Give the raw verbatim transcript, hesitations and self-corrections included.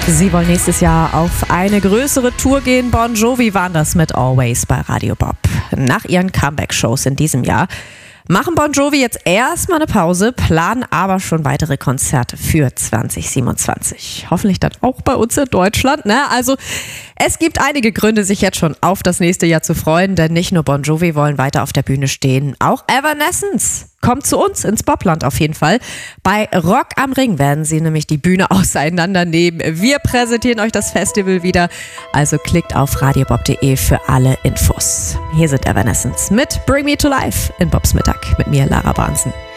Sie wollen nächstes Jahr auf eine größere Tour gehen. Bon Jovi waren das mit Always bei Radio Bob. Nach ihren Comeback-Shows in diesem Jahr machen Bon Jovi jetzt erstmal eine Pause, planen aber schon weitere Konzerte für zwanzig siebenundzwanzig. Hoffentlich dann auch bei uns in Deutschland, ne? Also es gibt einige Gründe, sich jetzt schon auf das nächste Jahr zu freuen, denn nicht nur Bon Jovi wollen weiter auf der Bühne stehen, auch Evanescence kommt zu uns ins Bobland auf jeden Fall. Bei Rock am Ring werden sie nämlich die Bühne auseinandernehmen. Wir präsentieren euch das Festival wieder, also klickt auf radiobob punkt de für alle Infos. Hier sind Evanescence mit Bring Me to Life in Bobs Mittag mit mir, Lara Barnsen.